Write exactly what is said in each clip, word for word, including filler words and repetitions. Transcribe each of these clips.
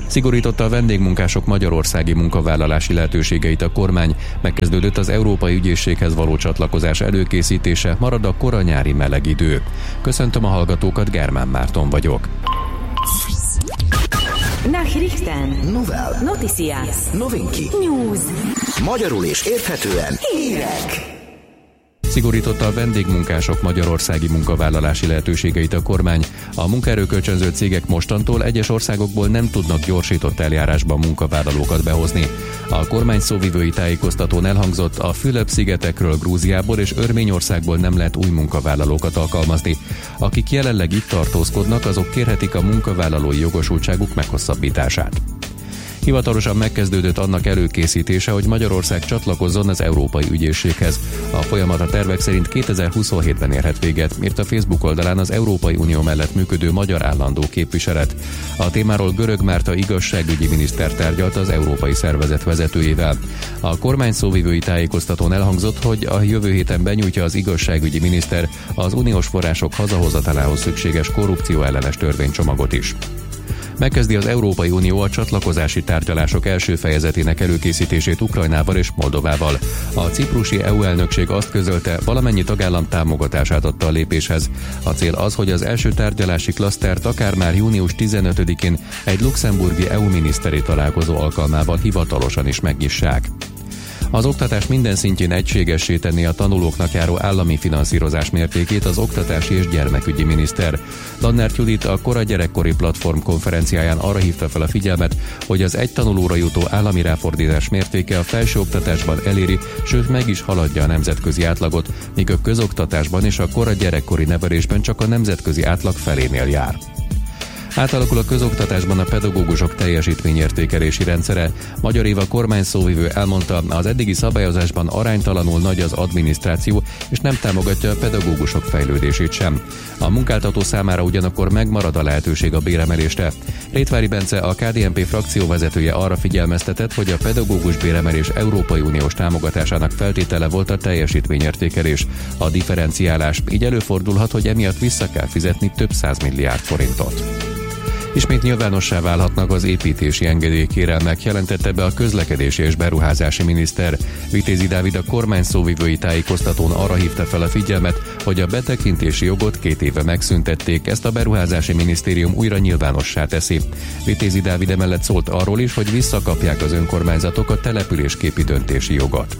Szigorította a vendégmunkások magyarországi munkavállalási lehetőségeit a kormány, megkezdődött az Európai Ügyészséghez való csatlakozás előkészítése, marad a kora nyári meleg idő. Köszöntöm a hallgatókat, Germán Márton vagyok. Nachrichten. Novel. Noticias. Novinki. News. Magyarul és érthetően hírek. Szigorította a vendégmunkások magyarországi munkavállalási lehetőségeit a kormány. A munkaerőkölcsönző cégek mostantól egyes országokból nem tudnak gyorsított eljárásban munkavállalókat behozni. A kormány szóvivői tájékoztatón elhangzott, a Fülöp-szigetekről, Grúziából és Örményországból nem lehet új munkavállalókat alkalmazni. Akik jelenleg itt tartózkodnak, azok kérhetik a munkavállalói jogosultságuk meghosszabbítását. Hivatalosan megkezdődött annak előkészítése, hogy Magyarország csatlakozzon az Európai Ügyészséghez. A folyamat a tervek szerint kétezer-huszonhétben érhet véget, írt a Facebook oldalán az Európai Unió mellett működő magyar állandó képviselet. A témáról Görög Márta igazságügyi miniszter tárgyalt az európai szervezet vezetőjével. A kormány szóvivői tájékoztatón elhangzott, hogy a jövő héten benyújtja az igazságügyi miniszter az uniós források hazahozatalához szükséges korrupció ellenes törvénycsomagot is. Megkezdi az Európai Unió a csatlakozási tárgyalások első fejezetének előkészítését Ukrajnával és Moldovával. A ciprusi é u elnökség azt közölte, valamennyi tagállam támogatását adta a lépéshez. A cél az, hogy az első tárgyalási klasztert akár már június tizenötödikén egy luxemburgi é u miniszteri találkozó alkalmával hivatalosan is megnyissák. Az oktatás minden szintjén egységessé tenni a tanulóknak járó állami finanszírozás mértékét az oktatási és gyermekügyi miniszter. Lannert Judit a Kora Gyerekkori Platform konferenciáján arra hívta fel a figyelmet, hogy az egy tanulóra jutó állami ráfordítás mértéke a felsőoktatásban eléri, sőt meg is haladja a nemzetközi átlagot, míg a közoktatásban és a kora gyerekkori nevelésben csak a nemzetközi átlag felénél jár. Átalakul a közoktatásban a pedagógusok teljesítményértékelési rendszere. Magyar Éva kormány szóvivő elmondta, az eddigi szabályozásban aránytalanul nagy az adminisztráció, és nem támogatja a pedagógusok fejlődését sem. A munkáltató számára ugyanakkor megmarad a lehetőség a béremelésre. Rétvári Bence, a ká dé en pé frakcióvezetője arra figyelmeztetett, hogy a pedagógus béremelés Európai Uniós támogatásának feltétele volt a teljesítményértékelés, a differenciálás, így előfordulhat, hogy emiatt vissza kell fizetni több százmilliárd forintot. Ismét nyilvánossá válhatnak az építési engedélykérelmek, jelentette be a közlekedési és beruházási miniszter. Vitézi Dávid a kormány szóvivői tájékoztatón arra hívta fel a figyelmet, hogy a betekintési jogot két éve megszüntették, ezt a beruházási minisztérium újra nyilvánossá teszi. Vitézi Dávid emellett szólt arról is, hogy visszakapják az önkormányzatok a településképi döntési jogot.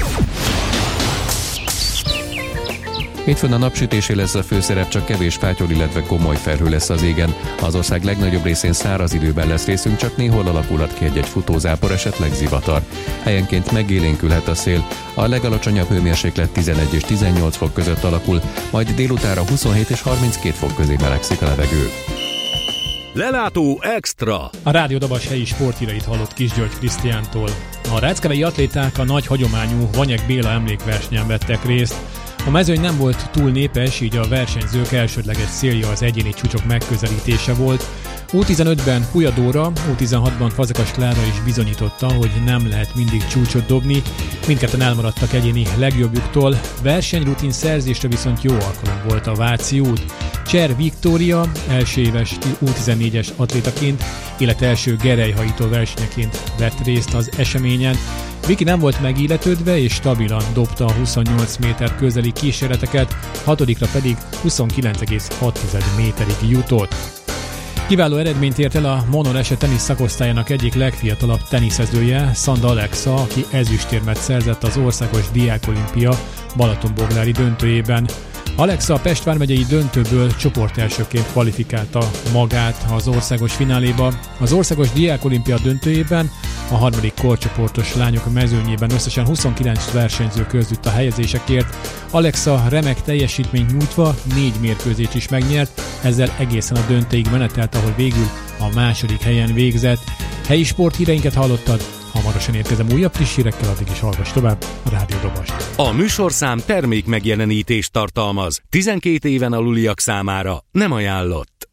Hétfőn a napsütésé lesz a főszerep, csak kevés fátyol, illetve komoly felhő lesz az égen. Az ország legnagyobb részén száraz időben lesz részünk, csak néhol alakulhat ki egy-egy futózápor, esetleg zivatar. Helyenként megélénkülhet a szél. A legalacsonyabb hőmérséklet tizenegy és tizennyolc fok között alakul, majd délutánra huszonhét és harminckét fok közé melegszik a levegő. Lelátó Extra! A Rádió Dabas helyi sporthírait hallott Kisgyörgy Krisztiántól. A ráckevei atléták a nagy hagyományú Vanyek Béla emlékversenyen vettek részt. A mezőny nem volt túl népes, így a versenyzők elsődleges célja az egyéni csúcsok megközelítése volt. U tizenötben Puja Dóra, U tizenhatban Fazekas Klára is bizonyította, hogy nem lehet mindig csúcsot dobni, mindketten elmaradtak egyéni legjobbjuktól, versenyrutin szerzésre viszont jó alkalom volt a Váci út. Cser Viktória első éves U tizennégyes atlétaként, illetve első gerelyhajító versenyeként vett részt az eseményen. Viki nem volt megilletődve és stabilan dobta a huszonnyolc méter közeli kísérleteket, hatodikra pedig huszonkilenc egész hat méterig jutott. Kiváló eredményt ért el a Monolese tenisz szakosztályának egyik legfiatalabb teniszezője, Szanda Alexa, aki ezüstérmet szerzett az Országos Diákolimpia Balatonboglári döntőjében. Alexa a Pest vármegyei döntőből csoportelsőként kvalifikálta magát az országos fináléba. Az Országos Diákolimpia döntőjében a harmadik korcsoportos lányok mezőnyében összesen huszonkilenc versenyző között a helyezésekért. Alexa remek teljesítményt nyújtva négy mérkőzést is megnyert, ezzel egészen a döntőig menetelt, ahol végül a második helyen végzett. Helyi sporthíreinket hallottad, hamarosan érkezem újabb friss hírekkel, addig is hallgass tovább a Rádió Dabast. A műsorszám termék megjelenítést tartalmaz. tizenkét éven aluliak számára nem ajánlott.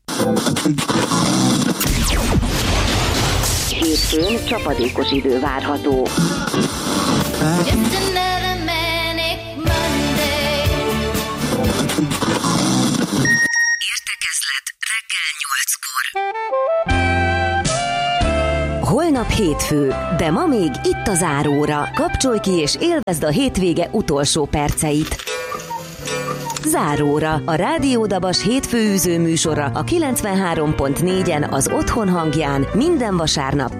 Hétfőn csapadékos idő várható. Értekezlet reggel nyolckor. Holnap hétfő, de ma még itt a záróra. Kapcsolj ki és élvezd a hétvége utolsó perceit. Záróra, a Rádió Dabas hétfőűző műsora a kilencvenhárom pont négyen az Otthon hangján minden vasárnap.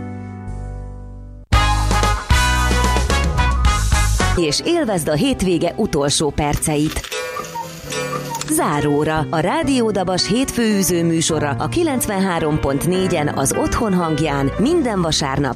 És élvezd a hétvége utolsó perceit. Záróra, a Rádió Dabas hétfőűző műsora a kilencvenhárom pont négyen az Otthon hangján minden vasárnap